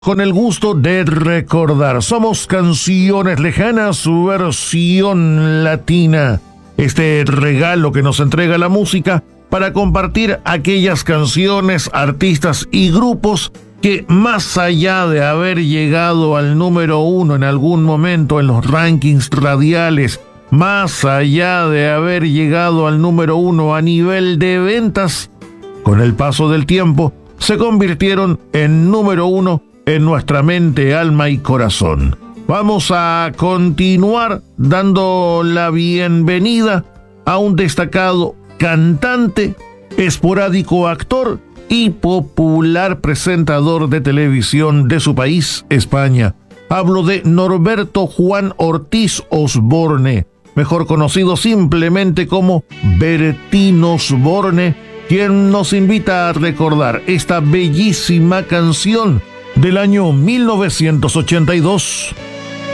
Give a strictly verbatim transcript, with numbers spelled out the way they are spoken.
con el gusto de recordar. Somos Canciones Lejanas, su versión latina. Este regalo que nos entrega la música para compartir aquellas canciones, artistas y grupos que, más allá de haber llegado al número uno en algún momento en los rankings radiales, más allá de haber llegado al número uno a nivel de ventas, con el paso del tiempo se convirtieron en número uno en nuestra mente, alma y corazón. Vamos a continuar dando la bienvenida a un destacado cantante, esporádico actor y popular presentador de televisión de su país, España. Hablo de Norberto Juan Ortiz Osborne, mejor conocido simplemente como Bertín Osborne, quien nos invita a recordar esta bellísima canción del año mil novecientos ochenta y dos.